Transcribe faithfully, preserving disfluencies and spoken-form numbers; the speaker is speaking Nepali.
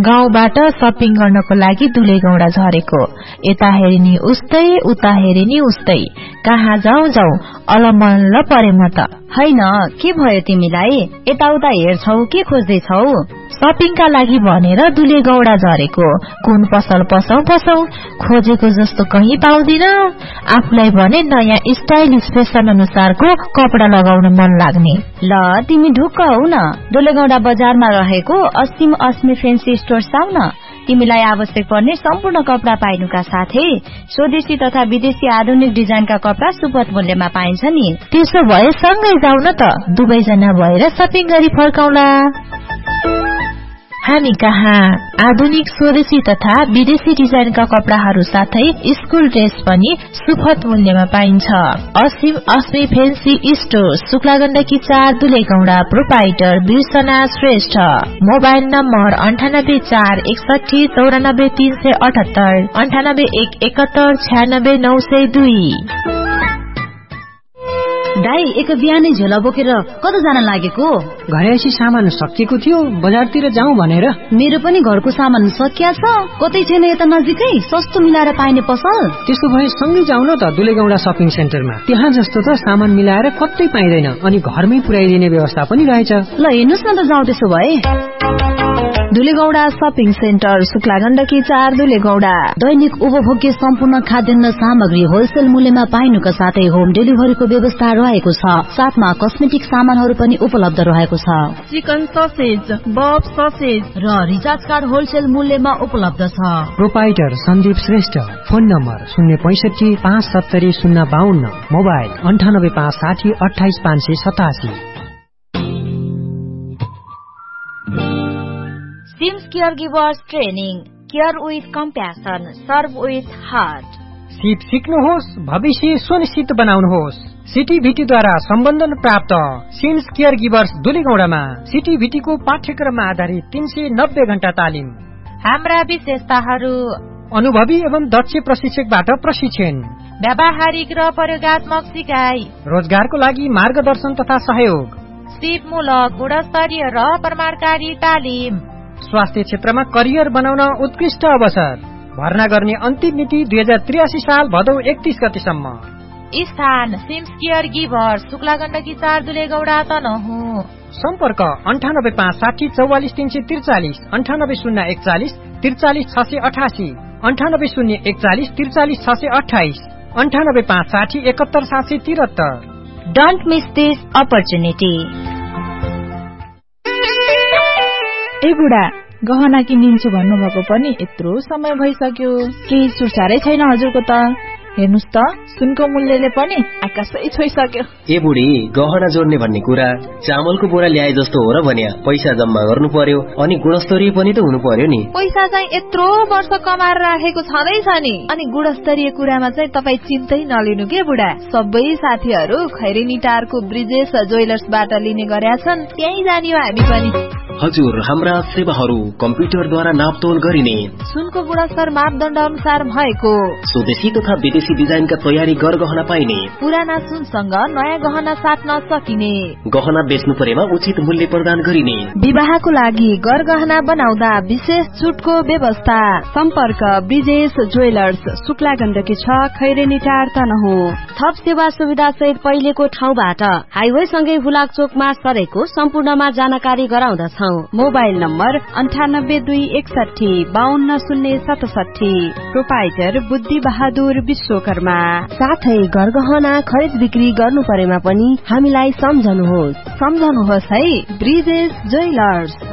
गाउँबाट शपिङ गर्नको लागि दुलेगौडा झरेको। यता हेरिनी उस्तै उता हेरिनी उस्तै, कहाँ जाउँ जाउँ अलमल्ल परे म त। हैन, के भयो तिमीलाई? यताउता हेर्छौ के खोज्दैछौ? शपिङका लागि भनेर दुलेगौडा झरेको। कुन पसल पसौ पसौ, खोजेको जस्तो कहीँ पाउँदिन। आफूलाई भने नयाँ स्टाइलिश फेसन अनुसारको कपडा लगाउन मन लाग्ने। ल तिमी ढुक्क हौ न, दुलेगौडा बजारमा रहेको असीम अस्मी फेन्सी स्टोर आउ न। तिमीलाई आवश्यक पर्ने सम्पूर्ण कपडा पाइनुका साथै स्वदेशी तथा विदेशी आधुनिक डिजाइनका कपडा सुपथ मूल्यमा पाइन्छ नि। त्यसो भए सँगै जाउ न त, दुवैजना भएर शपिङ गरी फर्काउला। हामी कहाँ आधुनिक स्वदेशी तथा विदेशी डिजाइनका कपडाहरू साथै स्कुल ड्रेस पनि सुपथ मूल्यमा पाइन्छ। असीम अस्मी फेन्सी स्टोर, शुक्लागण्डकी चार, दुलेगौडा। प्रोपाइटर बिर्सना श्रेष्ठ। मोबाइल नम्बर अन्ठानब्बे चार एकसठी चौरानब्बे तीन सय अठहत्तर, अन्ठानब्बे एक एकहत्तर छ्यानब्बे नौ सय दुई। दाई, एक बिहानै झोला बोकेर कता जान लागेको? घरैसी सामान सकिएको थियो, बजारतिर जाउँ भनेर। मेरो पनि घरको सामान सकिया छ। कतै छैन यता नजिकै सस्तो मिलाएर पाइने पसल? त्यसो भए सँगै जाउँ न त दुलेगौडा शपिङ सेन्टरमा। त्यहाँ जस्तो त सामान मिलाएर कतै पाइँदैन, अनि घरमै पुर्याइदिने व्यवस्था पनि रहेछ। ल हेर्नुस् न त, जाउँ त्यसो भए। दुलेगौडा शपिङ सेन्टर, शुक्लागण्डकी चार, दुलेगौडा। दैनिक उपभोग्य सम्पूर्ण खाद्यान्न सामग्री होलसेल मूल्यमा पाइनुका साथै होम डेलिभरीको व्यवस्था रहेको छ। साथमा कस्मेटिक सामानहरू पनि उपलब्ध रहेको छ। चिकन ससेज, बफ ससेज र रिचार्ज कार्ड होलसेल मूल्यमा उपलब्ध छ। Proprietor Sandeep Shrestha. Phone number शून्य पैसठी पाँच सत्तरी शून्य बाहन्न, मोबाइल अन्ठानब्बे पाँच साठी अठाइस पाँच सय सतासी। Seems care givers training, care with compassion, serve with heart. सिप सिक्नुहोस्, भविष्य सुनिश्चित बनाउनुहोस्। सिटीभिटीद्वारा सम्बन्धन प्राप्त सिम्स केयर गिभर्स दुलेगौडामा सिटीभिटीको पाठ्यक्रममा आधारित तीन सय नब्बे घण्टा तालिम। हाम्रा विशेषताहरू: अनुभवी एवं दक्ष प्रशिक्षकबाट प्रशिक्षण, व्यावहारिक र प्रयोगात्मक सिकाइ, रोजगारको लागि मार्गदर्शन तथा सहयोग, सिपमूलक गुणस्तरीय र प्रमाणकारी तालिम, स्वास्थ्य क्षेत्रमा करियर बनाउन उत्कृष्ट अवसर। भर्ना गर्ने अन्तिम मिति दुई हजार त्रियासी साल भदौ एकतीस गतिसम्म। स्थान सिम्स केयर गिभर्स, शुक्लागण्डकी चार, दुलेगौडा तनहु। सम्पर्क अन्ठानब्बे पाँच साठी चौवालिस तीन सय त्रिचालिस, अन्ठानब्बे शून्य एकचालिस त्रिचालिस छ सय अठासी, अन्ठानब्बे शून्य एकचालिस त्रिचालिस छ सय अठाइस, अन्ठानब्बे पाँच साठी एकहत्तर सात सय त्रिहत्तर। Don't miss this opportunity. ए बुढा, गहना किनिन्छु भन्नुभएको पनि यत्रो समय भइसक्यो, केही सुरसारै छैन हजुरको त। हेर्नुस् त, सुनको मूल्यले पनि आकाशै छोइसक्यो। ए बुढी, गहना जोड्ने भन्ने कुरा चामलको बोरा ल्याए जस्तो हो र भन्या। पैसा जम्मा गर्नु पर्यो, अनि गुणस्तरीय पनि त हुनु पर्यो नि। पैसा चाहिँ यत्रो वर्ष कमाएर राखेको छँदैछ नि, अनि गुणस्तरीय कुरामा चाहिँ तपाईँ चिन्तै नलिनु के बुढा। सबै साथीहरू खैरेनी टारको ब्रिजेश ज्वेलर्सबाट लिने गरेका छन्, त्यही जाने हो हामी पनि। हजुर, हाम्रा सेवाहरू कम्प्युटरद्वारा नापतोल गरिने, सुनको गुणस्तर मापदण्ड अनुसार भएको, स्वदेशी तथा विदेशी डिजाइनका तयारी गरगहना पाइने, पुराना सुनसँग नयाँ गहना साट्न सकिने, गहना बेच्नु परेमा उचित मूल्य प्रदान गरिने, विवाहको लागि गरगहना बनाउँदा विशेष छुटको व्यवस्था। सम्पर्क ब्रिजेश ज्वेलर्स, शुक्लागण्डकी छ, खैरेनी टार तनहु। थप सेवा सुविधा सहित पहिलेको ठाउँबाट हाइवे सँगै हुलाक चोकमा सरेको सम्पूर्णमा जानकारी गराउँदछ। मोबाइल नम्बर अन्ठानब्बे दुई एकसठी बाहन्न शून्य सतसठी। प्रोपाइटर बुद्धि बहादुर विश्वकर्मा। साथै गरगहना खरिद बिक्री गर्नु परेमा पनि हामीलाई सम्झनुहोस्। सम्झनुहोस् है, ब्रिजेश ज्वेलर्स।